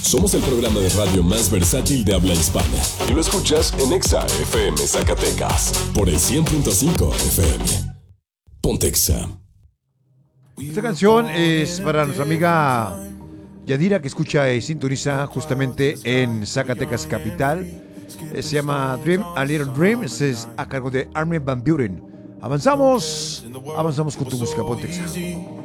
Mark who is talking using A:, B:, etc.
A: Somos el programa de radio más versátil de habla hispana. Y lo escuchas en Exa FM Zacatecas por el 100.5 FM. Ponte Exa.
B: Esta canción es para nuestra amiga Yadira, que escucha y sintoniza justamente en Zacatecas capital. Se llama Dream a Little Dream. Este es a cargo de Armin van Buuren. Avanzamos con tu música, Ponte Exa.